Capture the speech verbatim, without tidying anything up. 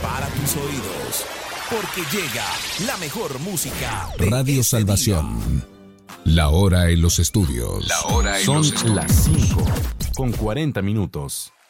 Prepara tus oídos, porque llega la mejor música de Radio ese Salvación. día. La hora en los estudios. La hora en Son los estudios. las cinco con cuarenta minutos.